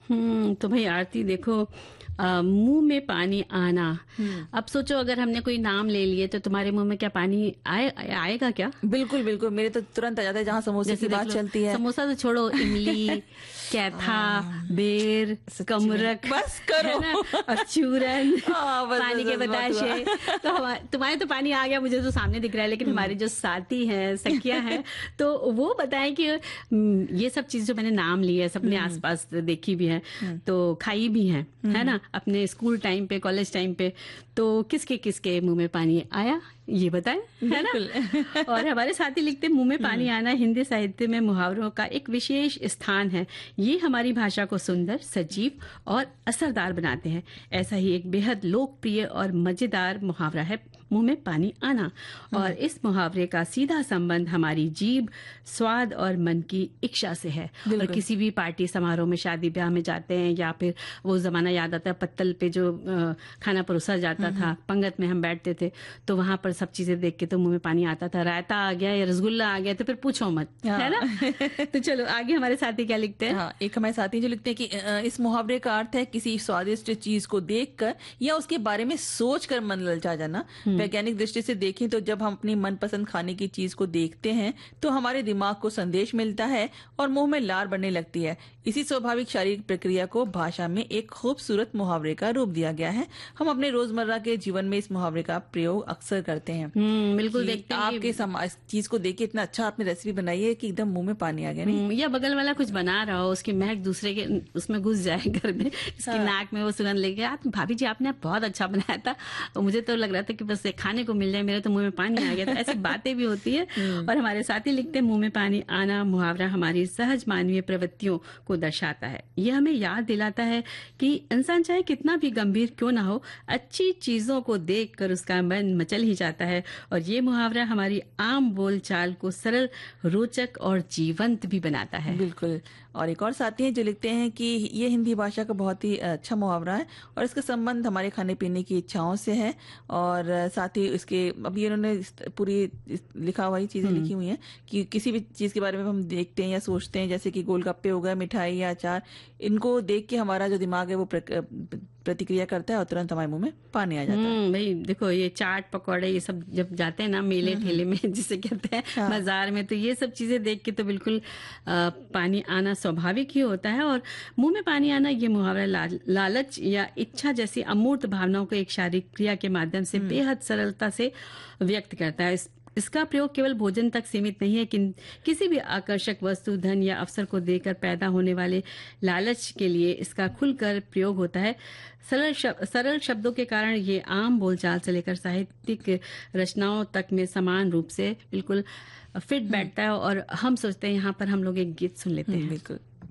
तो भाई आरती देखो, मुंह में पानी आना। अब सोचो अगर हमने कोई नाम ले लिए तो तुम्हारे मुंह में क्या पानी आएगा क्या? बिल्कुल बिल्कुल, मेरे तो तुरंत आ जाता है जहाँ समोसे की जैसे देख बात लो, चलती है। समोसा तो छोड़ो, इमली, कैथा, बेर, सच्ची में। कमरक, बस करो। है ना, और चूरन, बस पानी बस के बस, बात हुआ। बताशे। तो तुम्हारे तो पानी आ गया, मुझे तो सामने दिख रहा है, लेकिन हमारे जो साथी हैं, सखियां हैं, तो वो बताएं कि ये सब चीज जो मैंने नाम ली है, सबने आसपास देखी भी है, तो खाई भी है ना, अपने स्कूल टाइम पे, कॉलेज टाइम पे, तो किसके किसके मुंह में पानी आया ये बताएं, है ना। और हमारे साथी लिखते, मुंह में पानी आना हिंदी साहित्य में मुहावरों का एक विशेष स्थान है। ये हमारी भाषा को सुंदर, सजीव और असरदार बनाते हैं। ऐसा ही एक बेहद लोकप्रिय और मजेदार मुहावरा है मुंह में पानी आना। और इस मुहावरे का सीधा संबंध हमारी जीभ, स्वाद और मन की इच्छा से है। और किसी भी पार्टी समारोह में, शादी ब्याह में जाते हैं, या फिर वो जमाना याद आता है पत्तल पे जो खाना परोसा जाता था, पंगत में हम बैठते थे, तो वहां पर सब चीजें देख के तो मुंह में पानी आता था। रायता आ गया या रसगुल्ला आ गया तो फिर पूछो मत, है ना। तो चलो आगे हमारे साथी क्या लिखते हैं। हाँ, एक हमारे साथी जो लिखते हैं कि इस मुहावरे का अर्थ है किसी स्वादिष्ट चीज को देखकर या उसके बारे में सोचकर मन ललचा जाना। वैज्ञानिक दृष्टि से देखें तो जब हम अपनी मनपसंद खाने की चीज को देखते हैं तो हमारे दिमाग को संदेश मिलता है और मुंह में लार बढ़ने लगती है। इसी स्वाभाविक शारीरिक प्रक्रिया को भाषा में एक खूबसूरत मुहावरे का रूप दिया गया है। हम अपने रोजमर्रा के जीवन में इस मुहावरे का प्रयोग अक्सर करते हैं। बिल्कुल, देखते हैं आपके चीज को देख के इतना अच्छा आपने रेसिपी बनाई है कि एकदम मुंह में पानी आ गया। नहीं, या बगल वाला कुछ बना रहा हो, उसकी महक दूसरे के उसमें घुस जाए घर में, इसकी नाक में वो सुगंध लेके, आप भाभी जी आपने बहुत अच्छा बनाया था, और मुझे तो लग रहा था कि बस खाने को मिल जाए, मेरे तो मुंह में पानी आ गया। तो ऐसी बातें भी होती है। और हमारे साथी लिखते हैं, मुंह में पानी आना मुहावरा हमारी सहज मानवीय प्रवृत्तियों को दर्शाता है। यह हमें याद दिलाता है कि इंसान चाहे कितना भी गंभीर क्यों ना हो, अच्छी चीजों को देखकर उसका मन मचल ही जाता है। और ये मुहावरा हमारी आम बोलचाल को सरल, रोचक और जीवंत भी बनाता है। बिल्कुल। और एक और साथी हैं जो लिखते हैं कि ये हिंदी भाषा का बहुत ही अच्छा मुहावरा है और इसका संबंध हमारे खाने पीने की इच्छाओं से है। और साथ ही इसके अभी इन्होंने पूरी लिखा हुआ ही चीजें लिखी हुई हैं कि किसी भी चीज के बारे में हम देखते हैं या सोचते हैं, जैसे कि गोलगप्पे हो गए, मिठाई या अचार, इनको देख के हमारा जो दिमाग है वो प्रतिक्रिया करता है और तुरंत हमारे मुंह में पानी आ जाता है। भाई देखो, ये चाट पकौड़े ये सब जब जाते हैं ना मेले ठेले में, जिसे कहते हैं बाजार में, तो ये सब चीजें देख के तो बिल्कुल पानी आना स्वाभाविक ही होता है। और मुंह में पानी आना ये मुहावरा लालच या इच्छा जैसी अमूर्त भावनाओं को एक शारीरिक क्रिया के माध्यम से बेहद सरलता से व्यक्त करता है। इसका प्रयोग केवल भोजन तक सीमित नहीं है, किसी भी आकर्षक वस्तु, धन या अवसर को देकर पैदा होने वाले लालच के लिए इसका खुलकर प्रयोग होता है। सरल शब्दों के कारण ये आम बोलचाल से लेकर साहित्यिक रचनाओं तक में समान रूप से बिल्कुल फिट बैठता है। और हम सोचते हैं यहाँ पर हम लोग एक गीत सुन लेते हैं। बिल्कुल।